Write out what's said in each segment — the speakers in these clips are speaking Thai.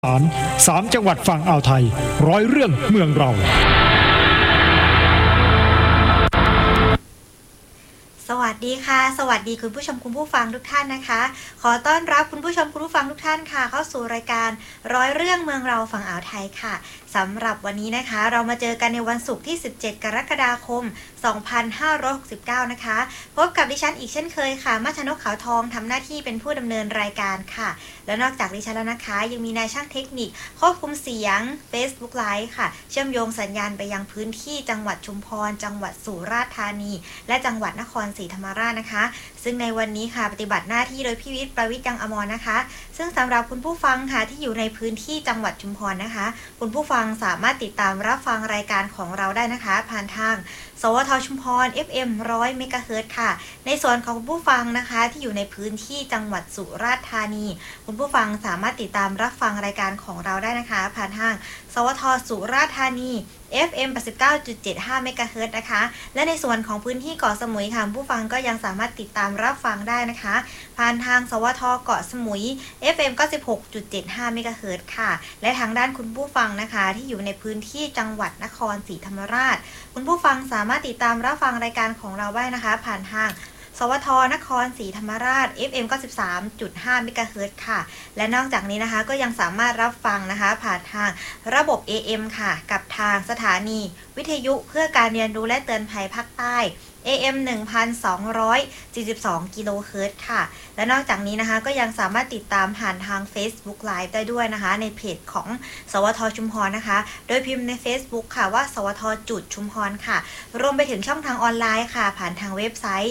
3 จังหวัดฝั่งอ่าวไทยร้อยเรื่องเมืองเราสวัสดีค่ะสวัสดีคุณผู้ชมคุณผู้ฟังทุกท่านนะคะขอต้อนรับคุณผู้ชมคุณผู้ฟังทุกท่านค่ะเข้าสู่รายการร้อยเรื่องเมืองเราฝั่งอ่าวไทยค่ะสำหรับวันนี้นะคะเรามาเจอกันในวันศุกร์ที่17กรกฎาคม2569นะคะพบกับดิฉันอีกเช่นเคยค่ะมัชนกขาวทองทำหน้าที่เป็นผู้ดำเนินรายการค่ะและนอกจากดิฉันแล้วนะคะยังมีนายช่างเทคนิคควบคุมเสียง Facebook Live ค่ะเชื่อมโยงสัญญาณไปยังพื้นที่จังหวัดชุมพรจังหวัดสุราษฎร์ธานีและจังหวัดนครศรีธรรมราชนะคะซึ่งในวันนี้ค่ะปฏิบัติหน้าที่โดยพี่วิทย์ประวิตรยังอมรนะคะซึ่งสำหรับคุณผู้ฟังค่ะที่อยู่ในพื้นที่จังหวัดชุมพรนะคะคุณผู้ฟังสามารถติดตามรับฟังรายการของเราได้นะคะผ่านทางสวทชุมพร FM 100 เมกะเฮิรตซ์ค่ะในส่วนของคุณผู้ฟังนะคะที่อยู่ในพื้นที่จังหวัดสุราษฎร์ธานีคุณผู้ฟังสามารถติดตามรับฟังรายการของเราได้นะคะผ่านทางสวทสุราษฎร์ธานี FM 89.75 เมกะเฮิรตซ์นะคะและในส่วนของพื้นที่เกาะสมุยค่ะผู้ฟังก็ยังสามารถติดตามรับฟังได้นะคะผ่านทางสวทเกาะสมุย FM 96.75 เมกะเฮิรตซ์ค่ะและทางด้านคุณผู้ฟังนะคะที่อยู่ในพื้นที่จังหวัดนครศรีธรรมราชคุณผู้ฟังสามารถติดตามรับฟังรายการของเราได้นะคะผ่านทางสวทนครศรีธรรมราช FM 93.5 เมกะเฮิรตซ์ค่ะและนอกจากนี้นะคะก็ยังสามารถรับฟังนะคะผ่านทางระบบ AM ค่ะกับทางสถานีวิทยุเพื่อการเรียนรู้และเตือนภัยภาคใต้ AM 1,242 กิโลเฮิรตซ์ค่ะและนอกจากนี้นะคะก็ยังสามารถติดตามผ่านทาง Facebook Live ได้ด้วยนะคะในเพจของสวทชุมพรนะคะโดยพิมพ์ใน Facebook ค่ะว่าสวทจุดชุมพรค่ะรวมไปถึงช่องทางออนไลน์ค่ะผ่านทางเว็บไซต์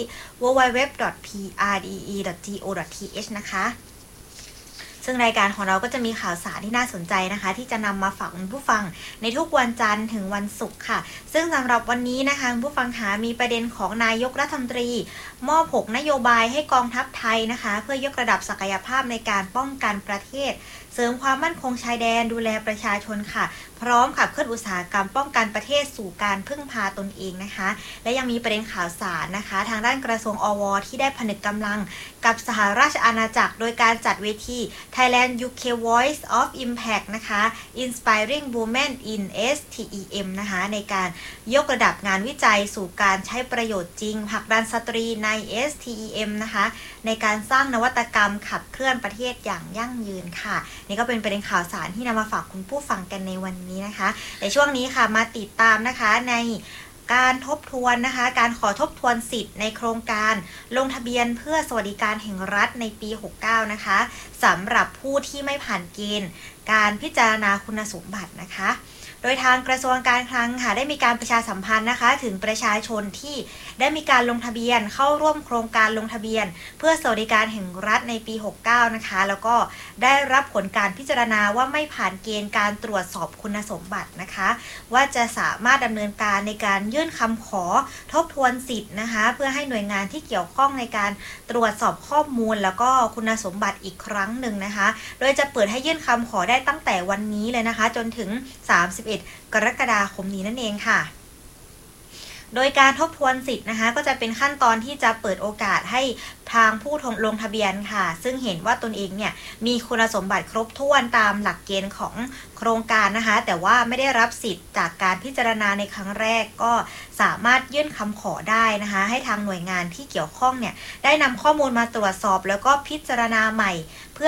www.prde.go.th นะคะซึ่งรายการของเราก็จะมีข่าวสารที่น่าสนใจนะคะที่จะนำมาฝากคุณผู้ฟังในทุกวันจันทร์ถึงวันศุกร์ค่ะซึ่งสำหรับวันนี้นะคะคุณผู้ฟังคะมีประเด็นของนายกรัฐมนตรีมอบ6นโยบายให้กองทัพไทยนะคะเพื่อยกระดับศักยภาพในการป้องกันประเทศเสริมความมั่นคงชายแดนดูแลประชาชนค่ะพร้อมขับเคลื่อนอุตสาหกรรมป้องกันประเทศสู่การพึ่งพาตนเองนะคะและยังมีประเด็นข่าวสารนะคะทางด้านกระทรวงอวที่ได้ผนึกกำลังกับสหราชอาณาจักรโดยการจัดเวที Thailand UK Voice of Impact นะคะ Inspiring Women in STEM นะคะในการยกระดับงานวิจัยสู่การใช้ประโยชน์จริงผลักดันสตรีใน STEM นะคะในการสร้างนวัตกรรมขับเคลื่อนประเทศอย่างยั่งยืนค่ะนี่ก็เป็นประเด็นข่าวสารที่นำมาฝากคุณผู้ฟังกันในวันนี้นะคะในช่วงนี้ค่ะมาติดตามนะคะในการทบทวนนะคะการขอทบทวนสิทธิ์ในโครงการลงทะเบียนเพื่อสวัสดิการแห่งรัฐในปี69นะคะสำหรับผู้ที่ไม่ผ่านเกณฑ์การพิจารณาคุณสมบัตินะคะโดยทางกระทรวงการคลังค่ะได้มีการประชาสัมพันธ์นะคะถึงประชาชนที่ได้มีการลงทะเบียนเข้าร่วมโครงการลงทะเบียนเพื่อสวัสดิการแห่งรัฐในปี69นะคะแล้วก็ได้รับผลการพิจารณาว่าไม่ผ่านเกณฑ์การตรวจสอบคุณสมบัตินะคะว่าจะสามารถดำเนินการในการยื่นคำขอทบทวนสิทธิ์นะคะเพื่อให้หน่วยงานที่เกี่ยวข้องในการตรวจสอบข้อมูลแล้วก็คุณสมบัติอีกครั้งหนึ่งนะคะโดยจะเปิดให้ยื่นคำขอได้ตั้งแต่วันนี้เลยนะคะจนถึง31กรกฎาคมนี้นั่นเองค่ะโดยการทบทวนสิทธิ์นะคะก็จะเป็นขั้นตอนที่จะเปิดโอกาสให้ทางผู้ลงทะเบียนค่ะซึ่งเห็นว่าตนเองเนี่ยมีคุณสมบัติครบถ้วนตามหลักเกณฑ์ของโครงการนะคะแต่ว่าไม่ได้รับสิทธิ์จากการพิจารณาในครั้งแรกก็สามารถยื่นคำขอได้นะคะให้ทางหน่วยงานที่เกี่ยวข้องเนี่ยได้นำข้อมูลมาตรวจสอบแล้วก็พิจารณาใหม่เพื่อ